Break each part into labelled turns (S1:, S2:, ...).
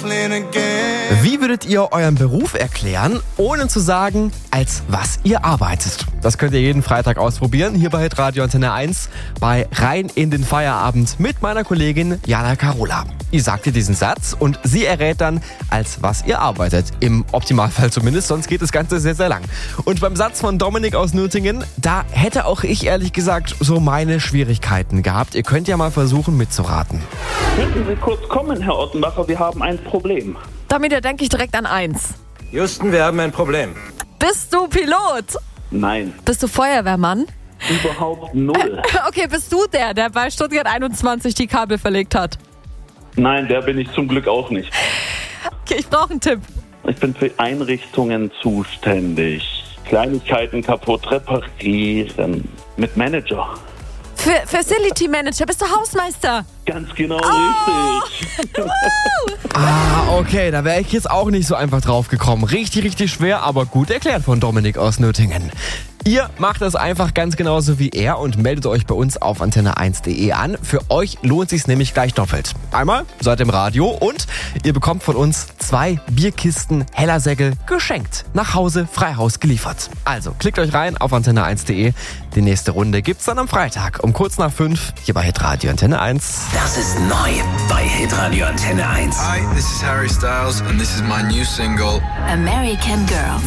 S1: Wie würdet ihr euren Beruf erklären, ohne zu sagen, als was ihr arbeitet? Das könnt ihr jeden Freitag ausprobieren, hier bei Hitradio Antenne 1, bei Rein in den Feierabend mit meiner Kollegin Jana Carola. Ihr sagt ihr diesen Satz und sie errät dann, als was ihr arbeitet. Im Optimalfall zumindest, sonst geht das Ganze sehr, sehr lang. Und beim Satz von Dominik aus Nürtingen, da hätte auch ich ehrlich gesagt so meine Schwierigkeiten gehabt. Ihr könnt ja mal versuchen mitzuraten.
S2: Könnten Sie kurz kommen, Herr Ottenbacher, wir haben ein Problem.
S3: Damit denke ich direkt an eins.
S4: Houston, wir haben ein Problem.
S3: Bist du Pilot?
S2: Nein,
S3: Bist du Feuerwehrmann?
S2: überhaupt null.
S3: Okay, bist du der bei Stuttgart 21 die Kabel verlegt hat?
S2: Nein, der bin ich zum Glück auch nicht.
S3: Okay, ich brauche einen Tipp.
S2: Ich bin für Einrichtungen zuständig. Kleinigkeiten kaputt reparieren. Mit Manager.
S3: Für Facility Manager, bist du Hausmeister?
S2: Ganz genau richtig.
S1: Okay, da wäre ich jetzt auch nicht so einfach drauf gekommen. Richtig, richtig schwer, aber gut erklärt von Dominik aus Nürtingen. Ihr macht das einfach ganz genauso wie er und meldet euch bei uns auf antenne1.de an. Für euch lohnt sich's nämlich gleich doppelt. Einmal seid im Radio und ihr bekommt von uns 2 Bierkisten Hellersäckel geschenkt. Nach Hause, Freihaus geliefert. Also klickt euch rein auf antenne1.de. Die nächste Runde gibt's dann am Freitag um kurz nach 5 hier bei Hitradio Antenne 1.
S5: Das ist neu bei Hitradio Antenne 1.
S6: Hi, this is Harry Styles and this is my new single.
S7: American Girl.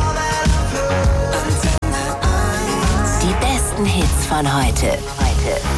S7: Die besten Hits von heute.